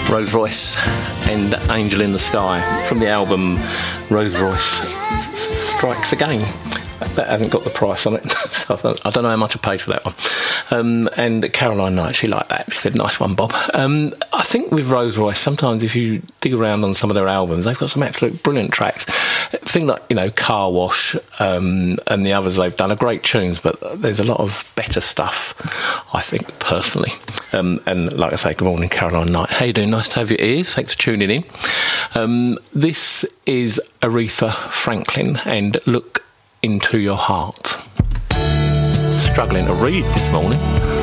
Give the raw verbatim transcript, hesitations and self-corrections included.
Rose Royce and Angel in the Sky from the album Rose Royce Strikes Again. That hasn't got the price on it, so I don't know how much I paid for that one. Um, and Caroline Knight, she liked that. She said, nice one, Bob. Um, I think with Rose Royce, sometimes if you dig around on some of their albums, they've got some absolute brilliant tracks. Things like, you know, Car Wash um, and the others they've done are great tunes, but there's a lot of better stuff, I think, personally. Um, and like I say, good morning, Caroline Knight. How you doing? Nice to have your ears. Thanks for tuning in. Um, this is Aretha Franklin and Look Into Your Heart. Struggling to read this morning.